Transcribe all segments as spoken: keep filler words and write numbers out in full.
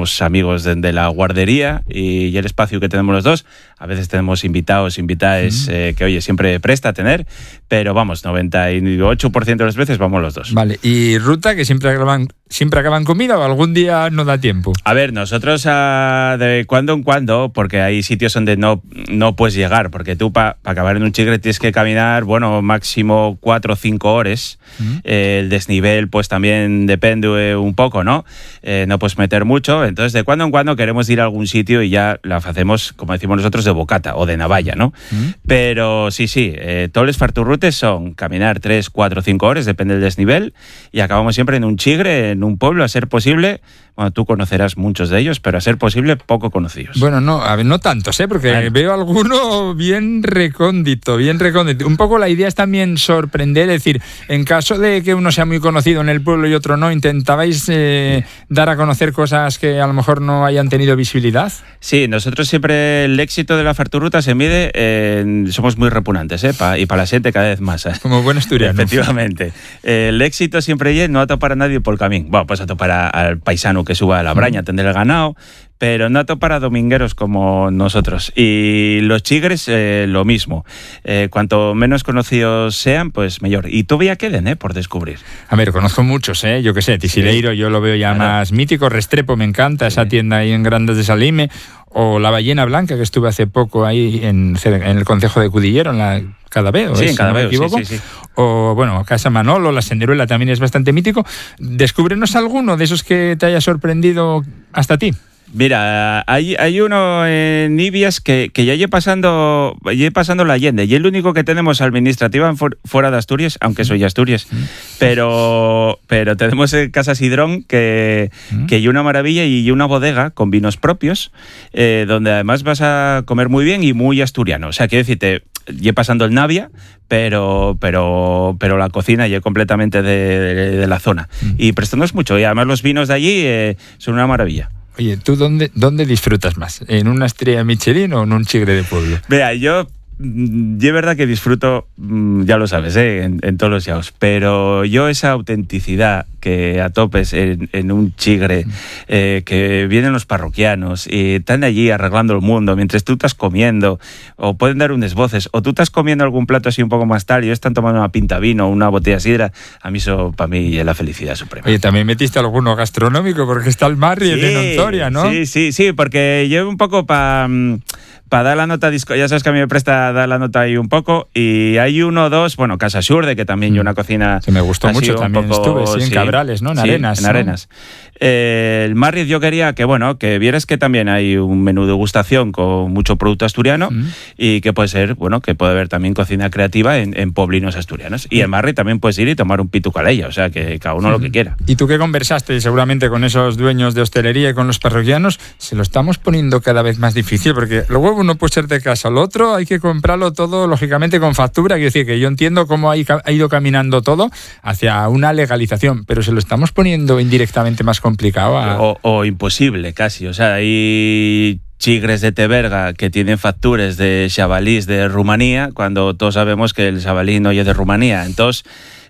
somos amigos de, de la guardería y, y el espacio que tenemos los dos. A veces tenemos invitados, invitadas, mm. eh, que oye, siempre presta a tener, pero vamos, noventa y ocho por ciento de las veces vamos los dos. Vale, ¿y ruta que siempre acaban, siempre acaban comida o algún día no da tiempo? A ver, nosotros uh, de cuando en cuando, porque hay sitios donde no, no puedes llegar, porque tú para pa acabar en un chigre tienes que caminar, bueno, máximo cuatro o cinco horas. Mm. Eh, el desnivel pues también depende un poco, ¿no? Eh, no puedes meter mucho, entonces de cuando en cuando queremos ir a algún sitio y ya la hacemos, como decimos nosotros, de bocata o de navalla, ¿no? Mm. Pero sí, sí, eh, todos los farturrutes son caminar tres, cuatro, cinco horas, depende del desnivel, y acabamos siempre en un chigre, en un pueblo, a ser posible. Bueno, tú conocerás muchos de ellos, pero a ser posible, poco conocidos. Bueno, no, a ver, no tantos, ¿eh? Porque bueno, veo alguno bien recóndito, bien recóndito. Un poco la idea es también sorprender, es decir, en caso de que uno sea muy conocido en el pueblo y otro no, ¿intentabais eh, dar a conocer cosas que a lo mejor no hayan tenido visibilidad? Sí, nosotros siempre el éxito de la farturruta se mide, en, somos muy repugnantes, ¿eh? Pa, y para la gente cada vez más. ¿eh? Como buen asturiano. Efectivamente. El éxito siempre es no atopar a nadie por el camino. Bueno, pues atopar a, al paisano que suba a la braña a atender el ganado, pero no atopar a domingueros como nosotros. Y los chigres, eh, lo mismo. Eh, cuanto menos conocidos sean, pues mejor. Y todavía queden, ¿eh? Por descubrir. A ver, conozco muchos, ¿eh? Yo qué sé, Tisileiro, sí. Yo lo veo ya claro. Más mítico. Restrepo, me encanta, sí. Esa tienda ahí en Grandes de Salime. O la Ballena Blanca, que estuve hace poco ahí en, en el concejo de Cudillero, en la Cadaveo, sí, ¿eh? en Si Cadaveo, no me equivoco. sí, sí, sí. O, bueno, Casa Manolo, la Senderuela también es bastante mítico. Descúbrenos alguno de esos que te haya sorprendido hasta ti. Mira, hay, hay uno en Ibias que, que ya lleve pasando, lleve pasando la Allende, y es el único que tenemos administrativa for, fuera de Asturias, aunque soy Asturias, mm. pero, pero tenemos en Casa Sidrón que, mm. que hay una maravilla y una bodega con vinos propios, eh, donde además vas a comer muy bien y muy asturiano. O sea, quiero decirte, lleve pasando el Navia, pero pero pero la cocina ya completamente de, de, de la zona. Mm. Y prestándonos mucho, y además los vinos de allí eh, son una maravilla. Oye, ¿tú dónde, dónde disfrutas más? ¿En una estrella Michelin o en un chigre de pueblo? Vea, yo... Yo es verdad que disfruto, ya lo sabes, ¿eh? en, en todos los yaos, pero yo esa autenticidad que atopes en, en un chigre, eh, que vienen los parroquianos y están allí arreglando el mundo mientras tú estás comiendo, o pueden dar unas voces, o tú estás comiendo algún plato así un poco más tal y ellos están tomando una pinta vino, una botella de sidra, a mí eso para mí es la felicidad suprema. Oye, también metiste alguno gastronómico porque está el Marri, sí, el de Nontoria, ¿no? Sí, sí, sí, porque yo un poco para... para dar la nota disco, ya sabes que a mí me presta dar la nota ahí un poco, y hay uno o dos, bueno, Casa Surde, que también hay una cocina... Se me gustó mucho, también poco, estuve, sí, en sí, Cabrales, ¿no? En sí, Arenas. en ¿no? Arenas. Eh, el Marriott yo quería que, bueno, que vieras que también hay un menú de degustación con mucho producto asturiano, mm. y que puede ser, bueno, que puede haber también cocina creativa en, en poblinos asturianos. Y mm. en Marriott también puedes ir y tomar un pitu calella, o sea, que cada uno mm. lo que quiera. ¿Y tú qué conversaste seguramente con esos dueños de hostelería y con los parroquianos? Se lo estamos poniendo cada vez más difícil, porque luego uno puede ser de casa, lo otro hay que comprarlo todo, lógicamente, con factura. Quiero decir que yo entiendo cómo ha ido caminando todo hacia una legalización, pero se lo estamos poniendo indirectamente más complicado. A... O, o imposible, casi. O sea, hay chigres de Teberga que tienen facturas de chavalís de Rumanía, cuando todos sabemos que el chavalí no es de Rumanía. Entonces,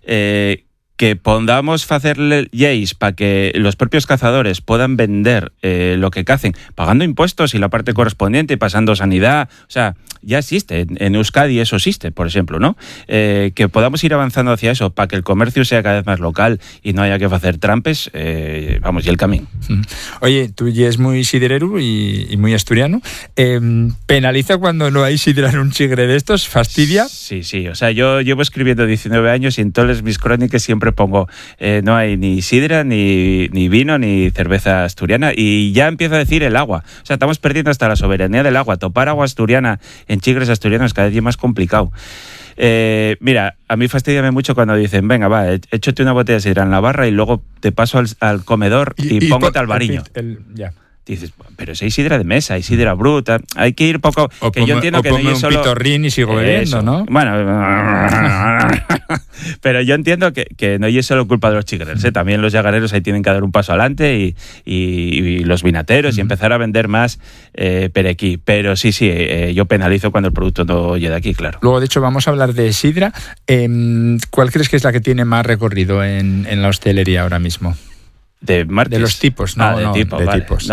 eh, que podamos hacerle leyes para que los propios cazadores puedan vender eh, lo que cacen, pagando impuestos y la parte correspondiente, y pasando sanidad. O sea, ya existe, en, en Euskadi eso existe, por ejemplo, ¿no? Eh, que podamos ir avanzando hacia eso, para que el comercio sea cada vez más local y no haya que hacer trampes, eh, vamos, y el camino. Oye, tú ya es muy sidrero y, y muy asturiano. Eh, ¿Penaliza cuando no hay sidra en un chigre de estos? ¿Fastidia? Sí, sí, o sea, yo llevo escribiendo diecinueve años y en todas mis crónicas siempre pongo, eh, no hay ni sidra, ni, ni vino, ni cerveza asturiana, y ya empiezo a decir el agua. O sea, estamos perdiendo hasta la soberanía del agua. Topar agua asturiana en chigres asturianos cada día más complicado. Eh, mira, a mí fastidiame mucho cuando dicen, venga, va, échate una botella de sidra en la barra y luego te paso al, al comedor y, y, y póngate al bariño. El, el, ya. Dices, pero si hay sidra de mesa, hay sidra bruta, hay que ir poco... O que como, yo entiendo o que no un solo... pitorrín y sigo bebiendo, ¿no? Bueno, pero yo entiendo que, que no es solo culpa de los chigres, ¿eh? También los llagareros ahí tienen que dar un paso adelante, y, y, y los vinateros, uh-huh. y empezar a vender más eh, perequí. Pero sí, sí, eh, yo penalizo cuando el producto no llega de aquí, claro. Luego, de hecho, vamos a hablar de sidra. Eh, ¿Cuál crees que es la que tiene más recorrido en, en la hostelería ahora mismo? De Martis. De los tipos, no, ah, de no, tipo, de vale. tipos.